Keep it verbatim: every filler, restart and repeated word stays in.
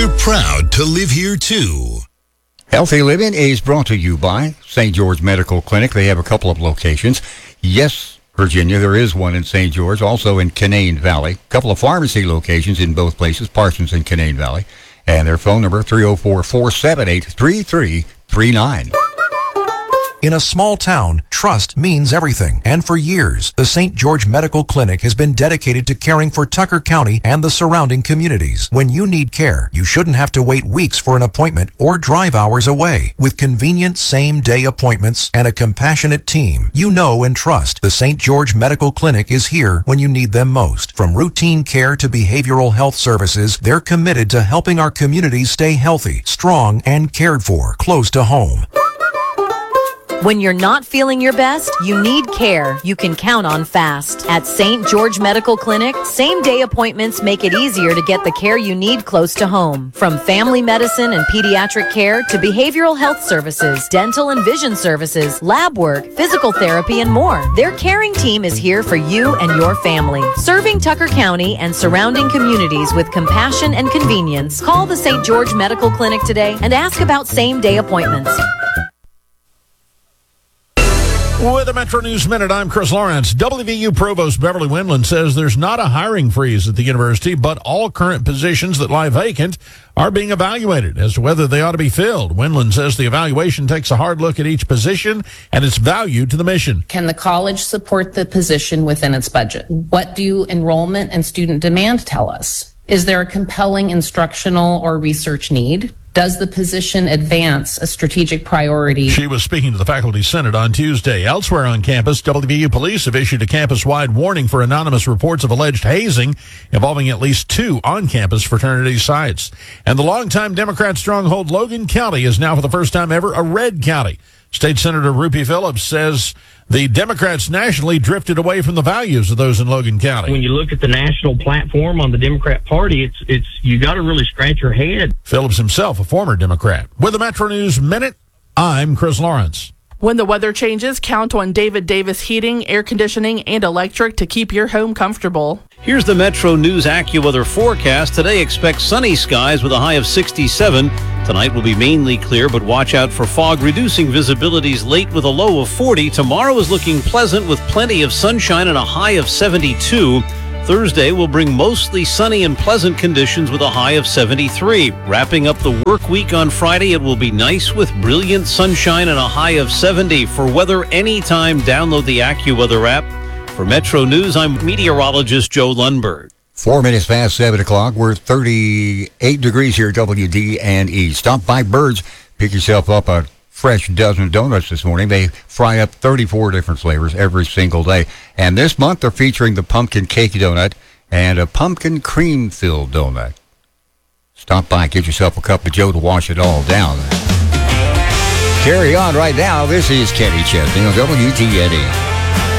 We're proud to live here, too. Healthy Living is brought to you by Saint George Medical Clinic. They have a couple of locations. Yes, Virginia, there is one in Saint George, also in Canaan Valley. A couple of pharmacy locations in both places, Parsons and Canaan Valley. And their phone number, three oh four, four seven eight, three three three nine. In a small town, trust means everything. And for years, the Saint George Medical Clinic has been dedicated to caring for Tucker County and the surrounding communities. When you need care, you shouldn't have to wait weeks for an appointment or drive hours away. With convenient same-day appointments and a compassionate team, you know and trust the Saint George Medical Clinic is here when you need them most. From routine care to behavioral health services, they're committed to helping our communities stay healthy, strong, and cared for close to home. When you're not feeling your best, you need care you can count on fast. At Saint George Medical Clinic, same-day appointments make it easier to get the care you need close to home. From family medicine and pediatric care to behavioral health services, dental and vision services, lab work, physical therapy, and more. Their caring team is here for you and your family. Serving Tucker County and surrounding communities with compassion and convenience, call the Saint George Medical Clinic today and ask about same-day appointments. With a Metro News Minute, I'm Chris Lawrence. W V U Provost Beverly Wendland says there's not a hiring freeze at the university, but all current positions that lie vacant are being evaluated as to whether they ought to be filled. Wendland says the evaluation takes a hard look at each position and its value to the mission. Can the college support the position within its budget? What do enrollment and student demand tell us? Is there a compelling instructional or research need? Does the position advance a strategic priority? She was speaking to the Faculty Senate on Tuesday. Elsewhere on campus, W V U police have issued a campus-wide warning for anonymous reports of alleged hazing involving at least two on-campus fraternity sites. And the longtime Democrat stronghold Logan County is now, for the first time ever, a red county. State Senator Rupi Phillips says the Democrats nationally drifted away from the values of those in Logan County. When you look at the national platform on the Democrat Party, it's it's you got to really scratch your head. Phillips himself, a former Democrat. With the Metro News Minute, I'm Chris Lawrence. When the weather changes, count on David Davis Heating, Air Conditioning, and Electric to keep your home comfortable. Here's the Metro News AccuWeather forecast. Today, expect sunny skies with a high of sixty-seven. Tonight will be mainly clear, but watch out for fog, reducing visibilities late with a low of forty. Tomorrow is looking pleasant with plenty of sunshine and a high of seventy-two. Thursday will bring mostly sunny and pleasant conditions with a high of seventy-three. Wrapping up the work week on Friday, it will be nice with brilliant sunshine and a high of seventy. For weather anytime, download the AccuWeather app. For Metro News, I'm meteorologist Joe Lundberg. Four minutes past seven o'clock. We're thirty-eight degrees here at W D and E. Stop by Birds. Pick yourself up a fresh dozen donuts this morning. They fry up thirty-four different flavors every single day. And this month, they're featuring the pumpkin cake donut and a pumpkin cream-filled donut. Stop by, get yourself a cup of Joe to wash it all down. Carry on right now. This is Kenny Chesney on W T N E.